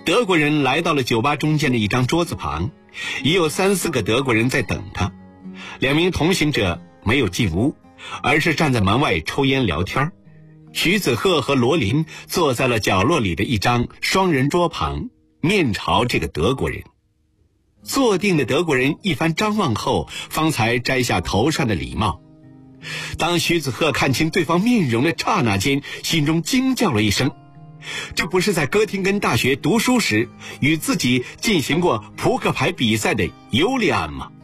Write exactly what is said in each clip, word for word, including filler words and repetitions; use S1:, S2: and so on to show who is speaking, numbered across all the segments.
S1: 德国人来到了酒吧中间的一张桌子旁，已有三四个德国人在等他。两名同行者没有进屋，而是站在门外抽烟聊天。徐子鹤和罗琳坐在了角落里的一张双人桌旁，面朝这个德国人。坐定的德国人一番张望后，方才摘下头上的礼帽。当徐子鹤看清对方面容的刹那间，心中惊叫了一声，这不是在哥廷根大学读书时与自己进行过扑克牌比赛的尤利安吗？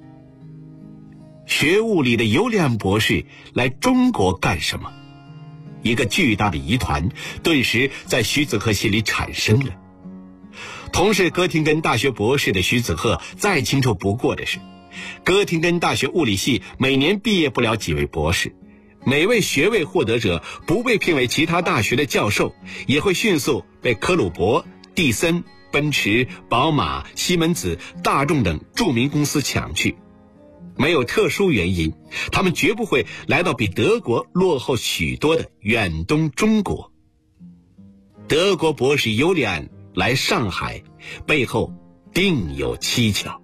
S1: 学物理的尤利安博士来中国干什么？一个巨大的疑团顿时在徐子鹤心里产生了。同是哥廷根大学博士的徐子鹤再清楚不过的是，哥廷根大学物理系每年毕业不了几位博士，每位学位获得者不被聘为其他大学的教授，也会迅速被科鲁伯、蒂森、奔驰、宝马、西门子、大众等著名公司抢去。没有特殊原因，他们绝不会来到比德国落后许多的远东中国。德国博士尤利安来上海，背后定有蹊跷。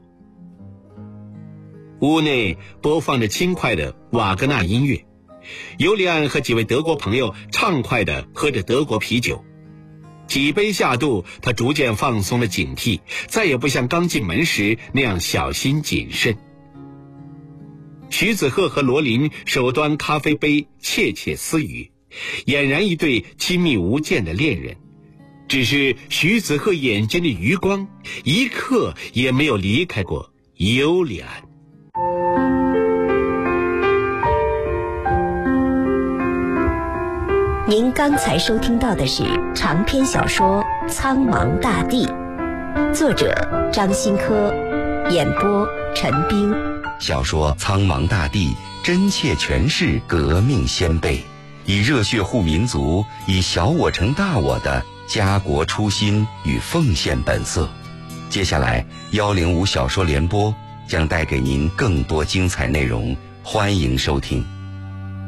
S1: 屋内播放着轻快的瓦格纳音乐，尤利安和几位德国朋友畅快地喝着德国啤酒。几杯下肚，他逐渐放松了警惕，再也不像刚进门时那样小心谨慎。徐子鹤和罗琳手端咖啡杯窃窃私语，俨然一对亲密无间的恋人。只是徐子鹤眼睛的余光一刻也没有离开过尤利安。
S2: 您刚才收听到的是长篇小说《苍茫大地》，作者张新科，演播陈冰。
S3: 小说《苍茫大地》真切诠释革命先辈，以热血护民族，以小我成大我的家国初心与奉献本色。接下来幺零五小说联播将带给您更多精彩内容，欢迎收听。